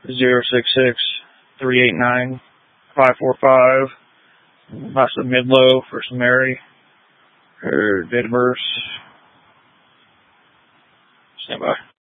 066-389-545. Last of Midlow, first of Mary. Her date of birth. Stand by.